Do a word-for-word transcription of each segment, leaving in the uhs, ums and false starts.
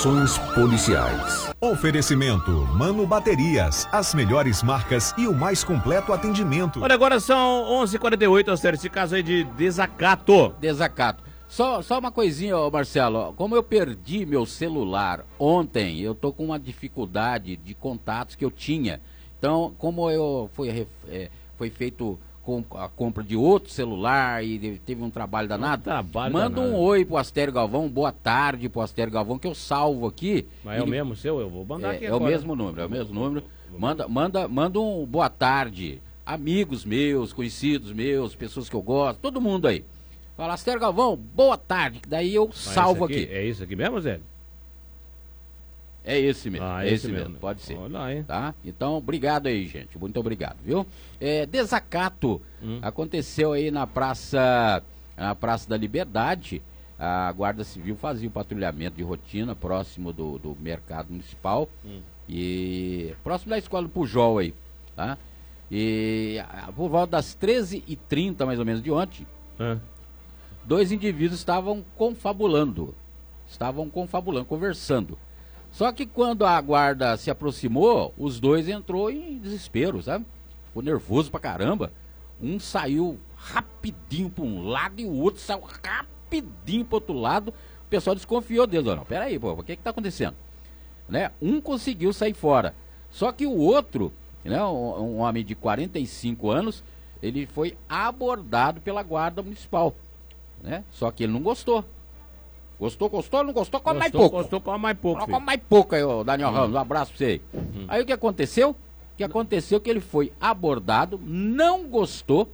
Informações policiais. Oferecimento Mano Baterias, as melhores marcas e o mais completo atendimento. Olha, agora são onze e quarenta e oito, Austero, esse caso aí de desacato. Desacato. Só, só uma coisinha, ó, Marcelo, como eu perdi meu celular ontem, eu tô com uma dificuldade de contatos que eu tinha. Então, como eu foi, é, foi feito com a compra de outro celular e teve um trabalho danado, um trabalho manda danado. Um oi pro Astério Galvão, boa tarde pro Astério Galvão, que eu salvo aqui. Mas é o mesmo seu? Eu vou mandar é, aqui é agora. É o mesmo número, é o mesmo número. Manda, manda, manda um boa tarde, amigos meus, conhecidos meus, pessoas que eu gosto, todo mundo aí. Fala, Astério Galvão, boa tarde, que daí eu Mas salvo aqui, aqui. É isso aqui mesmo, Zé? É esse mesmo, ah, é esse, esse mesmo. mesmo, pode ser. Olha lá, hein? Tá? Então, obrigado aí, gente. Muito obrigado, viu? É, desacato hum. aconteceu aí na Praça, na Praça da Liberdade. A Guarda Civil fazia o patrulhamento de rotina próximo do, do mercado municipal. Hum. E próximo da escola do Pujol aí, tá? E por volta das treze e trinta, mais ou menos, de ontem, hum. dois indivíduos estavam confabulando. Estavam confabulando, conversando. Só que quando a guarda se aproximou, os dois entrou em desespero, sabe? Ficou nervoso pra caramba. Um saiu rapidinho pra um lado e o outro saiu rapidinho pro outro lado. O pessoal desconfiou deles. Não, peraí, pô, o que que tá acontecendo? Né? Um conseguiu sair fora. Só que o outro, né, um, um homem de quarenta e cinco anos, ele foi abordado pela guarda municipal. Né? Só que ele não gostou. Gostou, gostou, não gostou, come gostou, mais pouco. Gostou, come mais pouco. Come mais pouco aí, ô Daniel hum. Ramos, um abraço pra você aí. Uhum. Aí o que aconteceu? O que aconteceu que ele foi abordado, não gostou.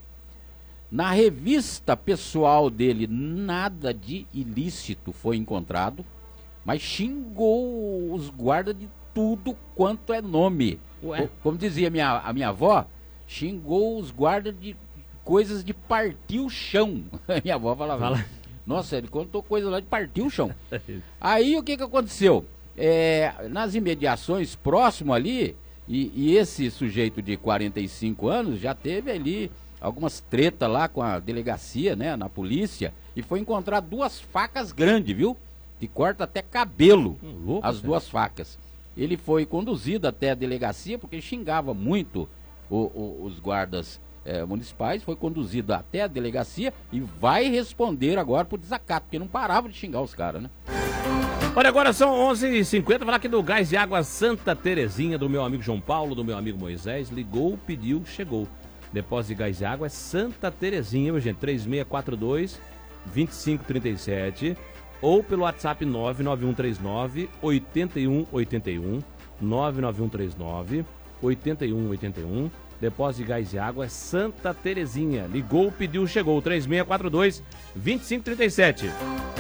Na revista pessoal dele, nada de ilícito foi encontrado, mas xingou os guardas de tudo quanto é nome. Ué? Como dizia minha, a minha avó, xingou os guardas de coisas de partir o chão. Minha avó falava. Fala. Nossa, ele contou coisa lá de partir o chão. Aí o que que aconteceu? É, nas imediações, próximo ali, e, e esse sujeito de quarenta e cinco anos já teve ali algumas tretas lá com a delegacia, né, na polícia, e foi encontrar duas facas grandes, viu? Que corta até cabelo, hum, louco, as duas cara. facas. Ele foi conduzido até a delegacia porque xingava muito o, o, os guardas É, municipais, foi conduzido até a delegacia e vai responder agora por desacato, porque não parava de xingar os caras, né? Olha, agora são onze e cinquenta, falar aqui do Gás de Água Santa Terezinha, do meu amigo João Paulo, do meu amigo Moisés, ligou, pediu, chegou. Depósito de gás de água é Santa Terezinha, meu gente, três seis quatro dois, dois cinco três sete, ou pelo WhatsApp nove nove um três nove, oito um oito um, nove nove um três nove, oito um oito um. Depósito de gás e água é Santa Terezinha. Ligou, pediu, chegou. três seis quatro dois, dois cinco três sete.